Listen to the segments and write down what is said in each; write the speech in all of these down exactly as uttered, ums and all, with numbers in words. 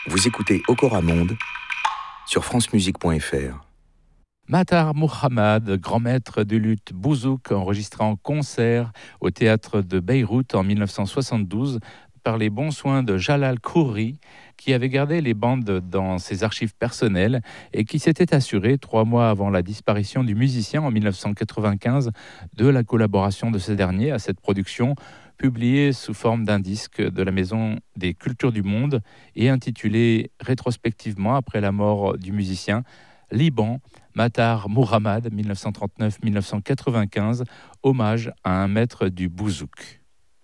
Vous écoutez Okora Monde sur francemusique point f r. Matar Mohammad, grand maître du luth bouzouk, enregistré en concert au théâtre de Beyrouth en mille neuf cent soixante-douze par les bons soins de Jalal Khouri, qui avait gardé les bandes dans ses archives personnelles et qui s'était assuré, trois mois avant la disparition du musicien en mille neuf cent quatre-vingt-quinze, de la collaboration de ce dernier à cette production, publiée sous forme d'un disque de la Maison des Cultures du Monde et intitulé rétrospectivement, après la mort du musicien, Liban, Matar Mohammad, mille neuf cent trente-neuf à mille neuf cent quatre-vingt-quinze, hommage à un maître du bouzouk.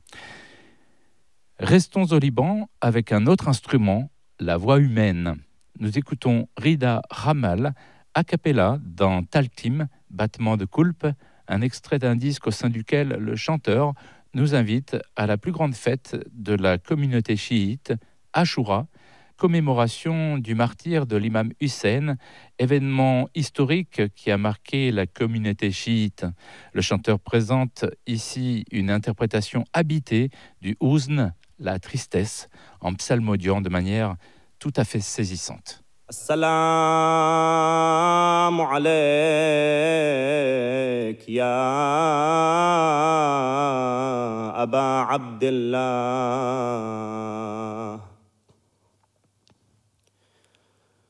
Restons au Liban avec un autre instrument, la voix humaine. Nous écoutons Rida Ramal, a cappella dans Taltim, battement de coulpe, un extrait d'un disque au sein duquel le chanteur nous invite à la plus grande fête de la communauté chiite, Ashura, commémoration du martyre de l'imam Hussein, événement historique qui a marqué la communauté chiite. Le chanteur présente ici une interprétation habitée du Huzn, la tristesse, en psalmodiant de manière tout à fait saisissante. السلام عليك يا أبا عبد الله